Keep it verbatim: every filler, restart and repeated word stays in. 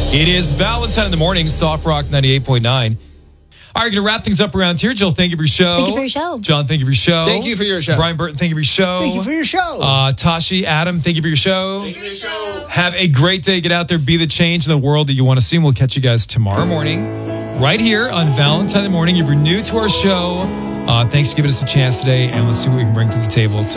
It is Valentine in the morning, Soft Rock ninety-eight point nine. All right, going to wrap things up around here. Jill, thank you for your show. Thank you for your show. John, thank you for your show. Thank you for your show. Brian Burton, thank you for your show. Thank you for your show. Uh, Tashi, Adam, thank you for your show. Thank you for your show. Have a great day. Get out there, be the change in the world that you want to see. And we'll catch you guys tomorrow morning, right here on Valentine in the morning. If you're new to our show, uh, thanks for giving us a chance today, and let's see what we can bring to the table tomorrow.